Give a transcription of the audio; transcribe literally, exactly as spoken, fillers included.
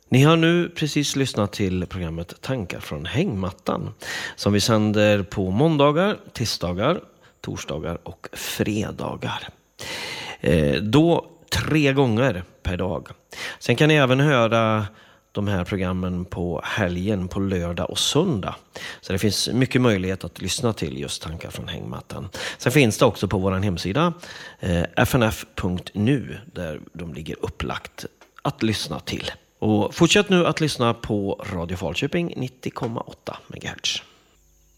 Ni har nu precis lyssnat till programmet Tankar från hängmattan som vi sänder på måndagar, tisdagar, torsdagar och fredagar. Eh, då tre gånger per dag. Sen kan ni även höra de här programmen på helgen, på lördag och söndag. Så det finns mycket möjlighet att lyssna till just Tankar från hängmattan. Sen finns det också på vår hemsida eh, f n f punkt n u där de ligger upplagt att lyssna till. Och fortsätt nu att lyssna på Radio Falköping nittio komma åtta megahertz.